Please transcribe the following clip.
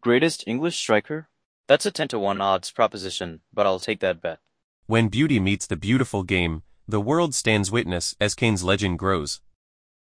Greatest English striker? That's a 10 to 1 odds proposition, but I'll take that bet. When beauty meets the beautiful game, the world stands witness as Kane's legend grows.